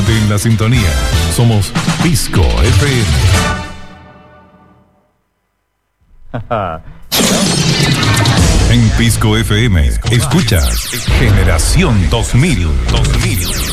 Mantente en la sintonía. Somos Pisco FM. En Pisco FM, escuchas Generación 2000.